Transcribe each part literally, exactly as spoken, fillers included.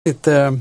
Lite,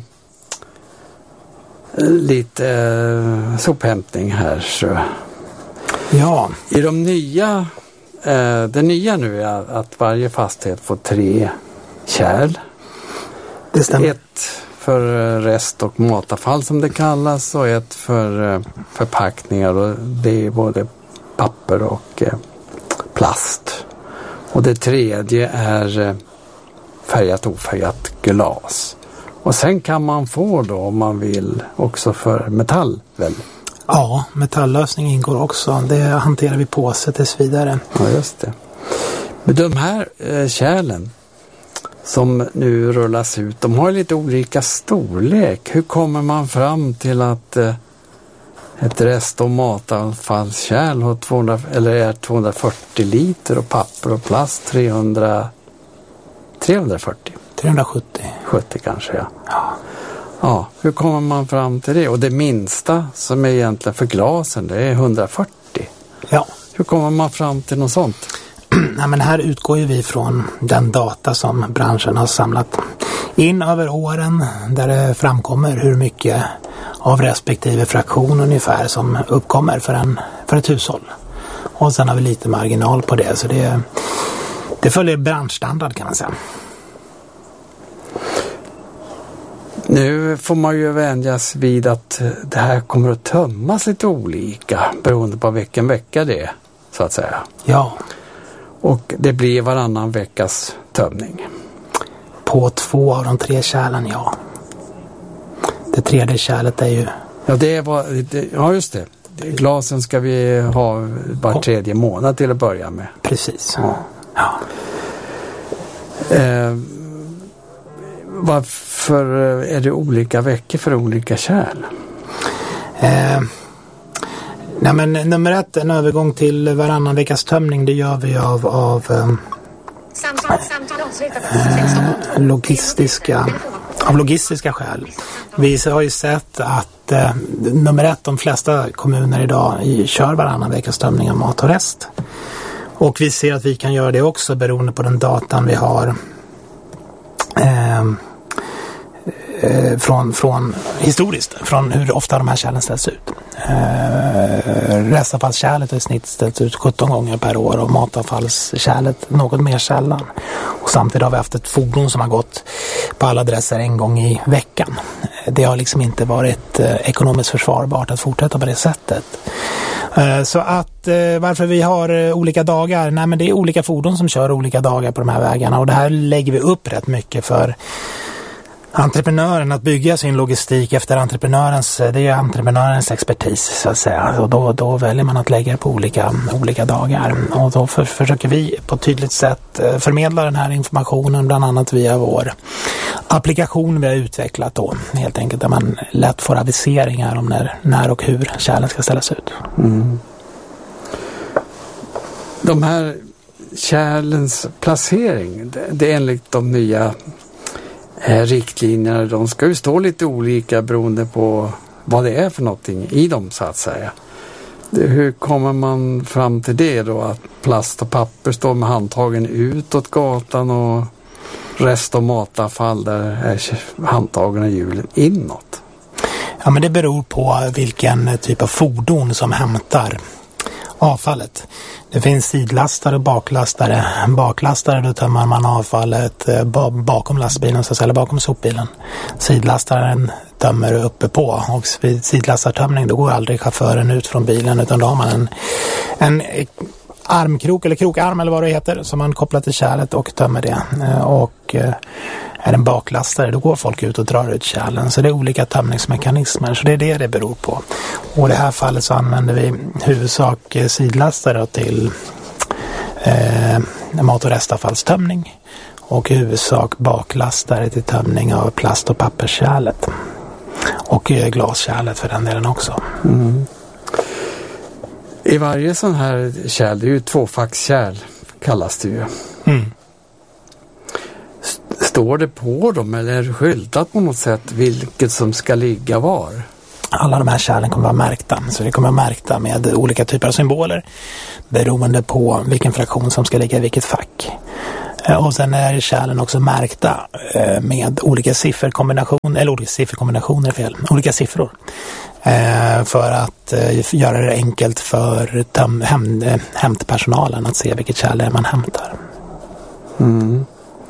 lite uh, sophämtning här. Så. Ja. I de nya, uh, det nya nu är att varje fastighet får tre kärl. Det stämmer. Ett för rest- och matavfall som det kallas och ett för uh, förpackningar. Och det är både papper och uh, plast. Och det tredje är uh, färgat och ofärgat glas. Och sen kan man få då om man vill också för metall väl? Ja, metalllösning ingår också. Det hanterar vi på sig tills vidare. Ja, just det. Men de här eh, kärlen som nu rullas ut, de har lite olika storlek. Hur kommer man fram till att eh, ett rest- och matavfallskärl har tvåhundra, eller är tvåhundrafyrtio liter och papper och plast trehundra, trehundrafyrtio? trehundrasjuttio. sjuttio kanske, ja. Ja. Ja, hur kommer man fram till det? Och det minsta som är egentligen för glasen, det är hundrafyrtio. Ja. Hur kommer man fram till något sånt? Nej, men här utgår ju vi från den data som branschen har samlat in över åren, där det framkommer hur mycket av respektive fraktion ungefär som uppkommer för, en, för ett hushåll. Och sen har vi lite marginal på det, så det, det följer branschstandard kan man säga. Nu får man ju vänjas vid att det här kommer att tömmas lite olika beroende på vilken vecka det är, så att säga. Ja. Och det blir varannan veckas tömning. På två av de tre kärlen, ja. Det tredje kärlet är ju... Ja, det var, det, ja just det. Glasen ska vi ha var tredje månad till att börja med. Precis. Ja. Ja. Eh, varför är det olika veckor för olika kärl? Eh, nej men nummer ett, en övergång till varannan veckas tömning, det gör vi av, av eh, Samtal, samtal avslutat. eh, logistiska, av logistiska skäl. Vi har ju sett att eh, nummer ett, de flesta kommuner idag i, kör varannan veckas tömning av mat och rest. Och vi ser att vi kan göra det också beroende på den datan vi har eh, eh, från, från historiskt, från hur ofta de här kärlen ställs ut. Eh, restavfallskärlet är i snitt ställs ut sjutton gånger per år och matavfallskärlet något mer sällan. Och samtidigt har vi haft ett fordon som har gått på alla adresser en gång i veckan. Det har liksom inte varit eh, ekonomiskt försvarbart att fortsätta på det sättet. Så att varför vi har olika dagar, nej men det är olika fordon som kör olika dagar på de här vägarna, och det här lägger vi upp rätt mycket för entreprenören att bygga sin logistik efter entreprenörens, det är entreprenörens expertis så att säga, och då, då väljer man att lägga det på olika, olika dagar, och då för, försöker vi på ett tydligt sätt förmedla den här informationen bland annat via vår applikation vi har utvecklat då, helt enkelt, där man lätt får aviseringar om när, när och hur kärlen ska ställas ut. Mm. De här kärlens placering, det, det är enligt de nya eh, riktlinjerna, de ska ju stå lite olika beroende på vad det är för någonting i dem så att säga. Det, hur kommer man fram till det då, att plast och papper står med handtagen utåt gatan och rest- och matavfall där är handtagen och hjulen inåt? Ja, men det beror på vilken typ av fordon som hämtar avfallet. Det finns sidlastare och baklastare. Baklastare, då tömmer man avfallet bakom lastbilen, så att säga, eller bakom sopbilen. Sidlastaren tömmer uppe på, och vid sidlastartömning då går aldrig chauffören ut från bilen, utan då har man en, en armkrok eller krokarm eller vad det heter som man kopplar till kärlet och tömmer det. Och är en baklastare, då går folk ut och drar ut kärlen. Så det är olika tömningsmekanismer, så det är det det beror på. Och i det här fallet så använder vi huvudsak sidlastare till eh, mat- och restavfallstömning, och i huvudsak baklastare till tömning av plast- och papperskärlet. Och eh, glaskärlet för den delen också. Mm. I varje sån här kärl, det är ju tvåfackskärl kallas det ju. Mm. Står det på dem eller är det skyltat på något sätt vilket som ska ligga var? Alla de här kärlen kommer att vara märkta. Så det kommer att vara märkta med olika typer av symboler beroende på vilken fraktion som ska ligga i vilket fack. Och sen är kärlen också märkta med olika sifferkombinationer, eller olika sifferkombinationer fel, olika siffror. För att göra det enkelt för töm, häm, hämtpersonalen att se vilket kärl det är man hämtar. Mm.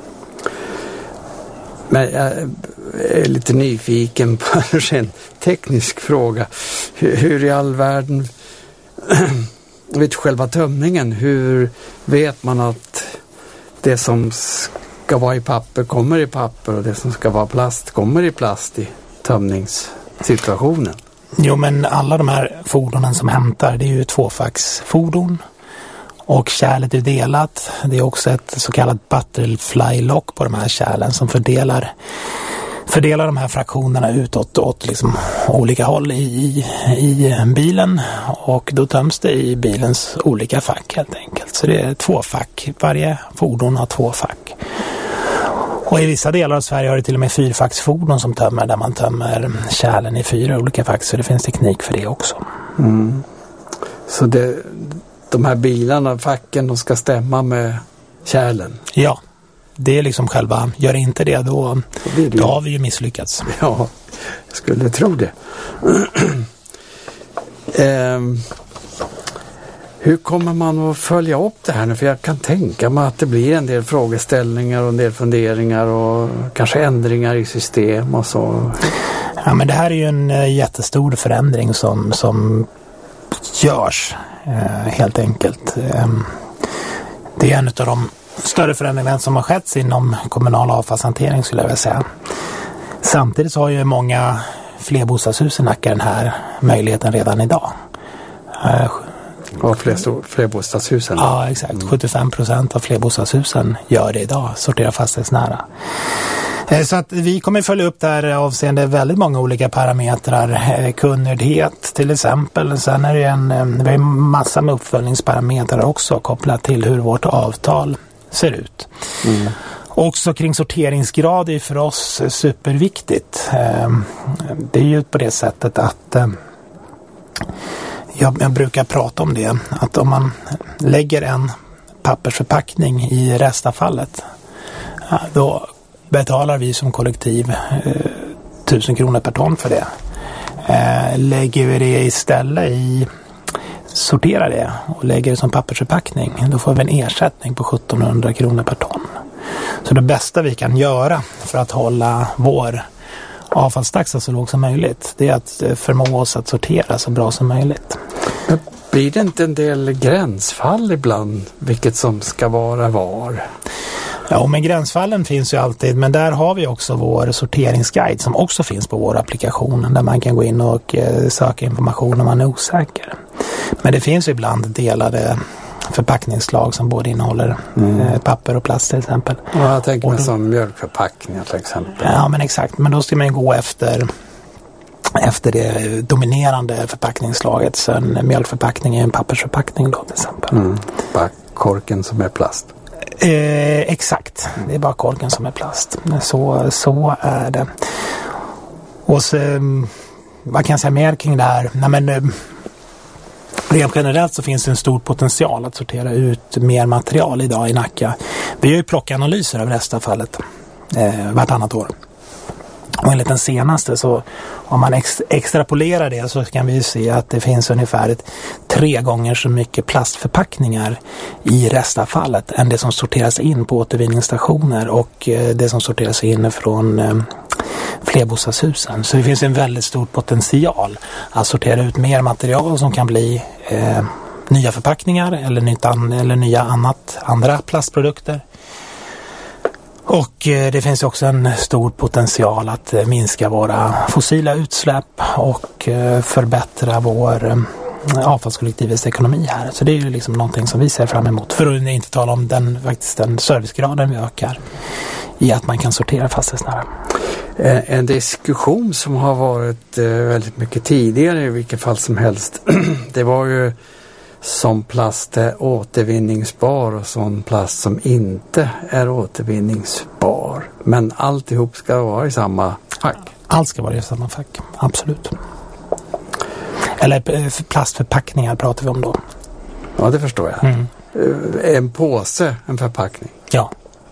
Men jag är lite nyfiken på en teknisk fråga. Hur, hur i all världen vet själva tömningen, hur vet man att det som ska vara i papper kommer i papper och det som ska vara plast kommer i plast i tömningssituationen? Jo, men alla de här fordonen som hämtar, det är ju tvåfacksfordon och kärlet är delat. Det är också ett så kallat butterfly lock på de här kärlen som fördelar fördelar de här fraktionerna utåt åt liksom olika håll i, i bilen, och då töms det i bilens olika fack helt enkelt. Så det är två fack. Varje fordon har två fack. Och i vissa delar av Sverige har det till och med fyrfacksfordon som tömmer, där man tömmer kärlen i fyra olika fack, så det finns teknik för det också. Mm. Så det, de här bilarna, facken, de ska stämma med kärlen? Ja. Det är liksom själva, gör inte det då, det det. Då har vi ju misslyckats. Ja, jag skulle tro det. eh, hur kommer man att följa upp det här nu? För jag kan tänka mig att det blir en del frågeställningar och en del funderingar och kanske ändringar i system och så. Ja, men det här är ju en jättestor förändring som, som görs eh, helt enkelt. Eh, det är en av de större förändringar som har skett inom kommunal avfallshantering, skulle jag vilja säga. Samtidigt så har ju många flerbostadshus i Nacka den här möjligheten redan idag. Ja, fler, flerbostadshusen? Ja, exakt. Mm. sjuttiofem procent av flerbostadshusen gör det idag, sorterar fastighetsnära. Så att vi kommer följa upp där avseende väldigt många olika parametrar. Kundnöjdhet till exempel. Sen är det en, vi har en massa med uppföljningsparametrar också kopplat till hur vårt avtal ser ut. Mm. Också kring sorteringsgrad är för oss superviktigt. Det är ju på det sättet att jag, jag brukar prata om det, att om man lägger en pappersförpackning i restavfallet, då betalar vi som kollektiv tusen kronor per ton för det. Lägger vi det istället i, sorterar det och lägger det som pappersförpackning, då får vi en ersättning på sjuttonhundra kronor per ton. Så det bästa vi kan göra för att hålla vår avfallstaxa så låg som möjligt, det är att förmå oss att sortera så bra som möjligt. Blir det inte en del gränsfall ibland, vilket som ska vara var? Ja, men gränsfallen finns ju alltid, men där har vi också vår sorteringsguide som också finns på vår applikation, där man kan gå in och eh, söka information om man är osäker. Men det finns ju ibland delade förpackningsslag som både innehåller mm. eh, papper och plast till exempel. Ja, jag tänker och mig då, som mjölkförpackningar till exempel. Ja, men exakt. Men då ska man gå efter efter det dominerande förpackningsslaget. Så en mjölkförpackning är en pappersförpackning då till exempel. Mm. Bara korken som är plast. Eh, exakt, det är bara korken som är plast. Så, så är det. Och så, vad kan jag säga mer kring det här? Nej, men, rent generellt så finns det en stor potential att sortera ut mer material idag i Nacka. Vi gör ju plockanalyser av restavfallet eh, vartannat år. Och enligt den senaste, så om man ex- extrapolerar det, så kan vi se att det finns ungefär ett, tre gånger så mycket plastförpackningar i restavfallet än det som sorteras in på återvinningsstationer och eh, det som sorteras in från eh, flerbostadshusen. Så det finns en väldigt stor potential att sortera ut mer material som kan bli eh, nya förpackningar eller, nytt an- eller nya annat, andra plastprodukter. Och eh, det finns också en stor potential att eh, minska våra fossila utsläpp och eh, förbättra vår eh, avfallskollektivets ekonomi här. Så det är ju liksom någonting som vi ser fram emot. För att inte tala om den, faktiskt den servicegraden vi ökar i att man kan sortera fastighetsnära. En diskussion som har varit eh, väldigt mycket tidigare i vilket fall som helst, det var ju som plast är återvinningsbar och sån plast som inte är återvinningsbar. Men alltihop ska vara i samma fack. Allt ska vara i samma fack, absolut. Eller plastförpackningar pratar vi om då. Ja, det förstår jag. Mm. En påse, en förpackning. Ja.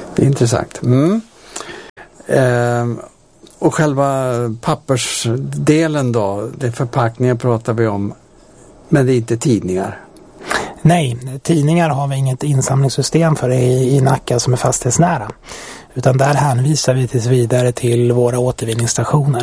Det är intressant. Mm. Eh, och själva pappersdelen då, det förpackningar pratar vi om, men det är inte tidningar. Nej, tidningar har vi inget insamlingssystem för i, i Nacka som är fastighetsnära. Utan där hänvisar vi tills vidare till våra återvinningsstationer.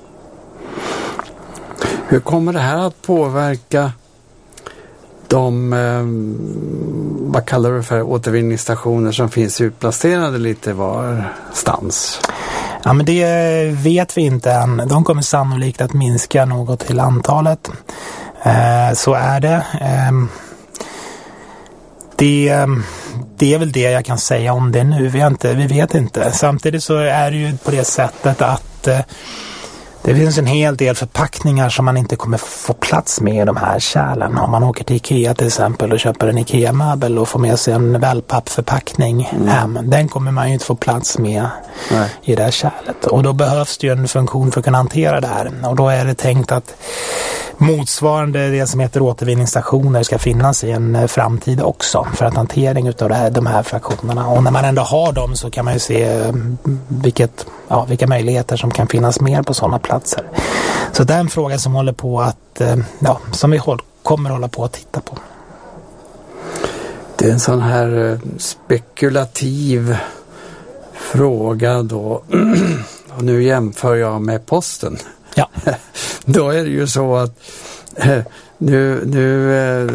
Hur kommer det här att påverka de, eh, vad kallar du för, återvinningsstationer som finns utplacerade lite varstans? Ja, men det vet vi inte än. De kommer sannolikt att minska något till antalet. Eh, så är det. Eh, det. Det är väl det jag kan säga om det nu. Vi, inte, vi vet inte. Samtidigt så är det ju på det sättet att eh, det finns en hel del förpackningar som man inte kommer få plats med i de här kärlen. Om man åker till Ikea till exempel och köper en Ikea-möbel och får med sig en wellpappförpackning mm. hem. Den kommer man ju inte få plats med Nej. i det här kärlet. Och då behövs det ju en funktion för att kunna hantera det här. Och då är det tänkt att motsvarande det som heter återvinningsstationer ska finnas i en framtid också för att hantering av det här, de här fraktionerna. Och när man ändå har dem så kan man ju se vilket, ja, vilka möjligheter som kan finnas mer på sådana platser. Så det är en fråga som håller på att, ja, som vi håll, kommer hålla på att titta på. Det är en sån här spekulativ fråga då. Och nu jämför jag med posten. Ja. Då är det ju så att eh, nu, nu eh,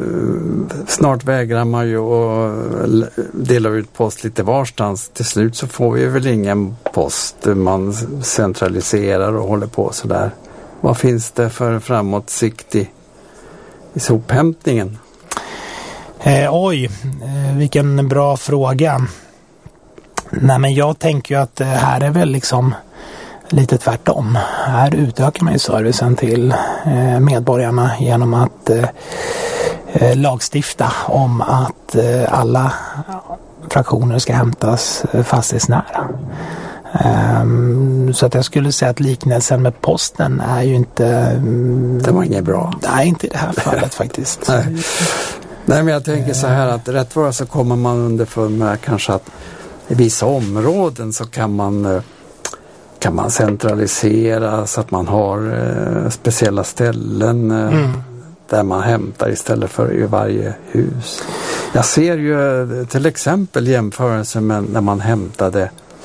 snart vägrar man ju att dela ut post lite varstans. Till slut så får vi väl ingen post. Man centraliserar och håller på sådär. Vad finns det för framåtsikt i, i sophämtningen? Eh, oj, eh, vilken bra fråga. Nej, men jag tänker ju att det här är väl liksom lite tvärtom. Här utökar man ju servicen till eh, medborgarna genom att eh, lagstifta om att eh, alla fraktioner ska hämtas eh, fastighetsnära. Um, så att jag skulle säga att liknelsen med posten är ju inte... Um, det var inget bra. Nej, inte i det här fallet faktiskt. Nej. Nej, men jag tänker så här att rätt vara så kommer man underfund med kanske att i vissa områden så kan man kan man centralisera så att man har eh, speciella ställen eh, mm. där man hämtar istället för i varje hus. Jag ser ju till exempel jämförelse med när man hämtade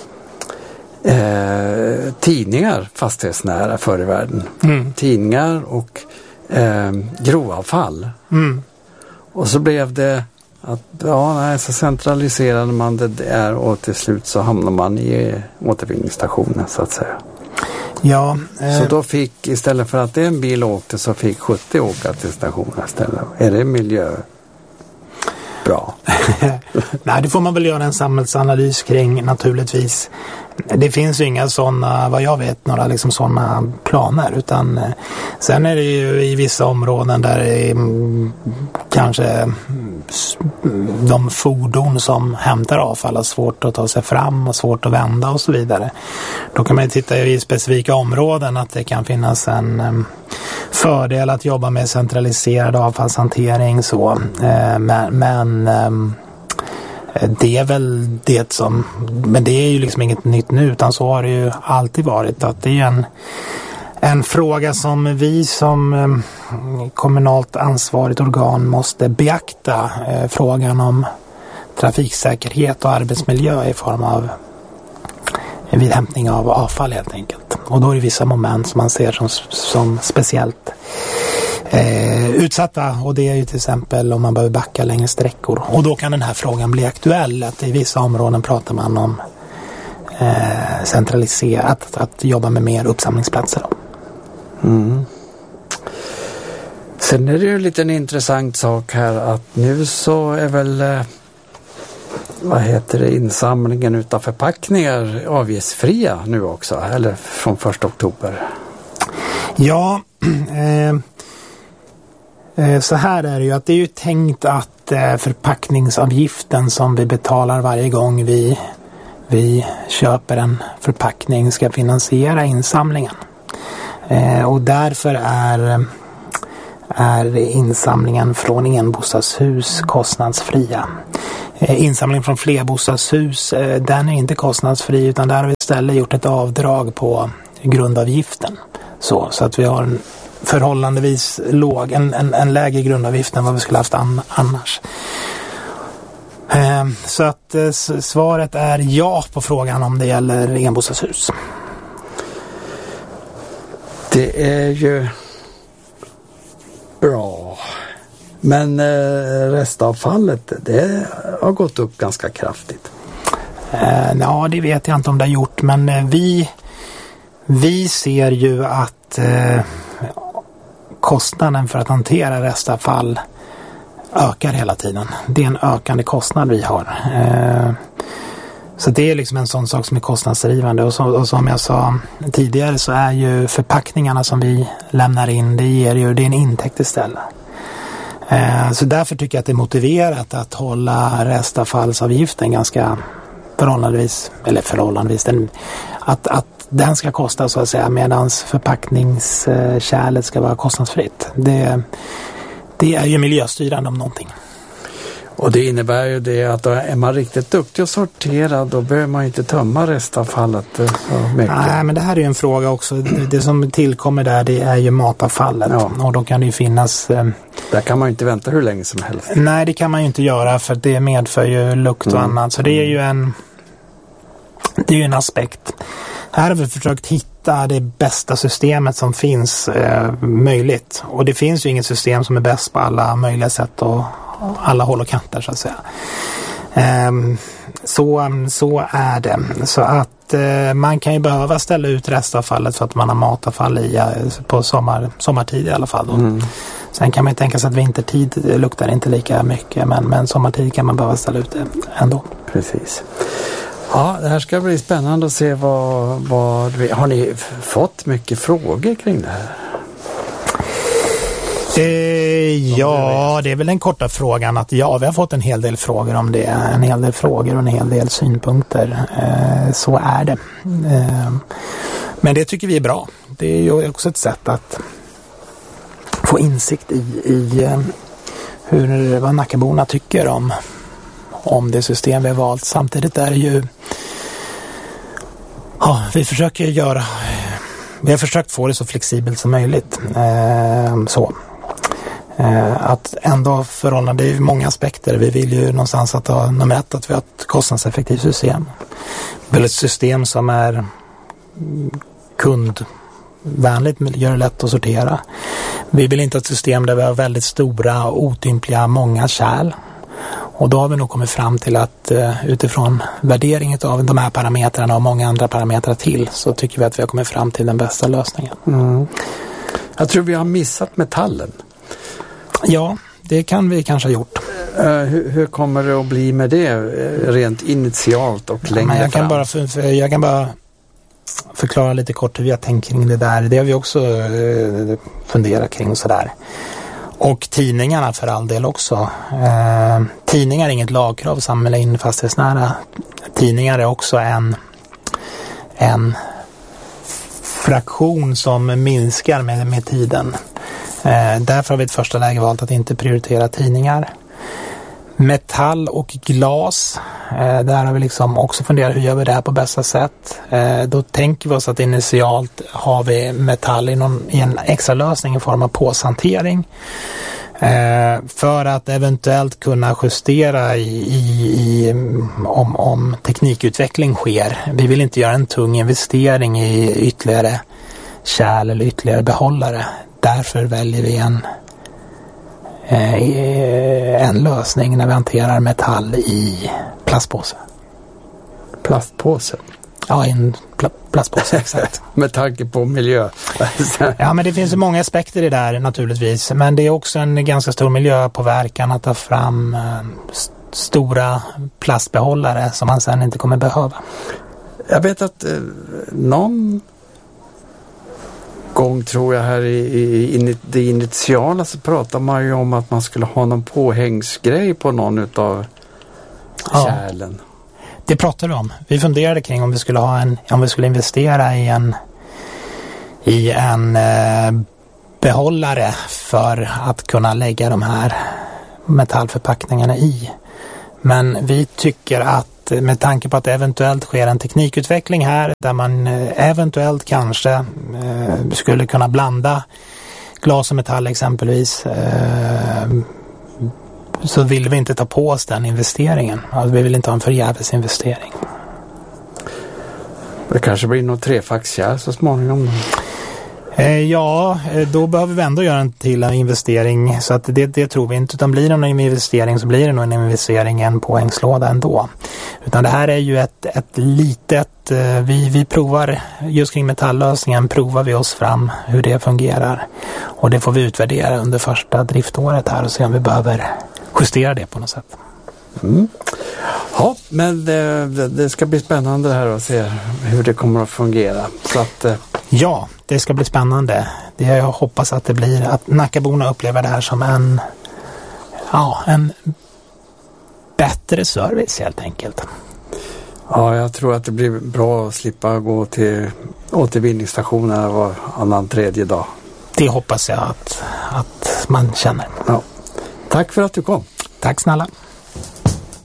eh, tidningar fastighetsnära förr i världen. Mm. Tidningar och eh, grovavfall. Mm. Och så blev det att ja, nej, så centraliserade man det där och till slut så hamnar man i återvinningsstationen så att säga. Ja, eh... Så då fick, istället för att en bil åkte så fick sjuttio åka till stationen istället. Är det miljö bra? Nej, det får man väl göra en samhällsanalys kring naturligtvis. Det finns ju inga sådana, vad jag vet, några liksom sådana planer, utan eh, sen är det ju i vissa områden där det är, mm, kanske de fordon som hämtar avfall har svårt att ta sig fram och svårt att vända och så vidare. Då kan man ju titta i specifika områden att det kan finnas en eh, fördel att jobba med centraliserad avfallshantering så, eh, men, men eh, det är väl det som, men det är ju liksom inget nytt nu, utan så har det ju alltid varit att det är en, en fråga som vi som eh, kommunalt ansvarigt organ måste beakta, eh, frågan om trafiksäkerhet och arbetsmiljö i form av vid hämtning av avfall helt enkelt. Och då är det vissa moment som man ser som, som speciellt Eh, utsatta, och det är ju till exempel om man behöver backa längre sträckor, och då kan den här frågan bli aktuell, att i vissa områden pratar man om eh, centraliserat, att, att jobba med mer uppsamlingsplatser. Mm. Sen är det ju en liten intressant sak här att nu så är väl eh, vad heter det, insamlingen utav förpackningar avgiftsfria nu också, eller från första oktober? Ja, eh, så här är det ju att det är ju tänkt att förpackningsavgiften som vi betalar varje gång vi, vi köper en förpackning ska finansiera insamlingen. Och därför är, är insamlingen från enbostadshus kostnadsfria. insamling från flerbostadshus, den är inte kostnadsfri, utan där har vi istället gjort ett avdrag på grundavgiften. Så, så att vi har en förhållandevis låg, en, en, en lägre grundavgift än vad vi skulle haft an, annars. Eh, så att eh, svaret är ja på frågan om det gäller enbostadshus. Det är ju bra. Men eh, restavfallet, det har gått upp ganska kraftigt. Eh, ja, det vet jag inte om det har gjort, men eh, vi, vi ser ju att eh, kostnaden för att hantera restavfall ökar hela tiden. Det är en ökande kostnad vi har. Eh, så det är liksom en sån sak som är kostnadsdrivande. Och, så, och som jag sa tidigare så är ju förpackningarna som vi lämnar in, det ger ju, det är en intäkt istället. Eh, så därför tycker jag att det är motiverat att hålla restavfallsavgiften ganska förhållandevis, eller förhållandevis, den, att, att den ska kosta så att säga, medan förpackningskärlet ska vara kostnadsfritt. Det, det är ju miljöstyrande om någonting. Och det innebär ju det att då är man riktigt duktig och sorterad, då behöver man inte tömma restavfallet så mycket. Nej, men det här är ju en fråga också. Det som tillkommer där, det är ju matavfallet. Ja. Och då kan det ju finnas... Eh, där kan man ju inte vänta hur länge som helst. Nej, det kan man ju inte göra, för det medför ju lukt och mm. annat. Så det är ju en... Det är ju en aspekt. Här har vi försökt hitta det bästa systemet som finns eh, möjligt. Och det finns ju inget system som är bäst på alla möjliga sätt och alla håll och kanter så att säga. Eh, så, så är det. Så att eh, man kan ju behöva ställa ut restavfallet för att man har matavfall i på sommar, sommartid i alla fall. Mm. Sen kan man ju tänka sig att vintertid luktar inte lika mycket, men, men sommartid kan man behöva ställa ut det ändå. Precis. Ja, det här ska bli spännande att se vad, vad har ni fått mycket frågor kring det här? Eh, ja, det är väl den korta frågan att ja, vi har fått en hel del frågor om det. En hel del frågor och en hel del synpunkter. Eh, så är det. Eh, men det tycker vi är bra. Det är ju också ett sätt att få insikt i, i eh, hur, vad Nackaborna tycker om om det system vi har valt. Samtidigt är det ju ja, vi försöker göra vi har försökt få det så flexibelt som möjligt. Eh, så. Eh, att ändå förhålla, det är många aspekter. Vi vill ju någonstans att ha nummer ett, att vi har ett kostnadseffektivt system. Vi vill ett system som är kundvänligt, gör det lätt att sortera. Vi vill inte ha ett system där vi har väldigt stora och otympliga många kärl. Och då har vi nog kommit fram till att uh, utifrån värderingen av de här parametrarna och många andra parametrar till, så tycker vi att vi har kommit fram till den bästa lösningen. Mm. Jag tror vi har missat metallen. Ja, det kan vi kanske ha gjort. Uh, hur, hur kommer det att bli med det rent initialt och längre ja, men jag kan fram? Bara för, för, jag kan bara förklara lite kort hur vi har tänkt kring det där. Det har vi också uh, funderat kring sådär. Och tidningarna för all del också. Eh, tidningar är inget lagkrav att samla in fastighetsnära. Tidningar är också en, en fraktion som minskar med, med tiden. Eh, därför har vi i ett första läge valt att inte prioritera tidningar. Metall och glas. Eh, där har vi liksom också funderat hur gör vi det här på bästa sätt. Eh, då tänker vi oss att initialt har vi metall i, någon, i en extra lösning i form av påshantering. Eh, för att eventuellt kunna justera i, i, i, om, om teknikutveckling sker. Vi vill inte göra en tung investering i ytterligare kärl eller ytterligare behållare. Därför väljer vi en en lösning när vi hanterar metall i plastpåse. Plastpåse? Ja, en pl- plastpåse, exakt. Med tanke på miljö. Ja, men det finns ju många aspekter i det där naturligtvis. Men det är också en ganska stor miljöpåverkan att ta fram eh, st- stora plastbehållare som man sen inte kommer behöva. Jag vet att eh, någon gång tror jag här i, i, i det initiala så pratar man ju om att man skulle ha någon påhängsgrej på någon utav ja, kärlen. Det pratar vi om. Vi funderade kring om vi skulle ha en, om vi skulle investera i en i en eh, behållare för att kunna lägga de här metallförpackningarna i. Men vi tycker att med tanke på att det eventuellt sker en teknikutveckling här där man eventuellt kanske eh, skulle kunna blanda glas och metall exempelvis, eh, så vill vi inte ta på oss den investeringen. Alltså, vi vill inte ha en förgäves investering. Det kanske blir något trefackskärl så småningom. Eh, ja, då behöver vi ändå göra en till en investering, så att det, det tror vi inte. Utan blir det någon investering så blir det nog en investering, en poängslåda ändå. Utan det här är ju ett, ett litet, eh, vi, vi provar, just kring metalllösningen provar vi oss fram hur det fungerar. Och det får vi utvärdera under första driftåret här och se om vi behöver justera det på något sätt. Mm. Ja, men det, det, det ska bli spännande här att se hur det kommer att fungera. Så att, eh... Ja, det ska bli spännande. Det jag hoppas att det blir att Nackaborna upplever det här som en, ja, en bättre service helt enkelt. Ja, jag tror att det blir bra att slippa gå till återvinningsstationer var annan tredje dag. Det hoppas jag att, att man känner. Ja. Tack för att du kom. Tack snälla.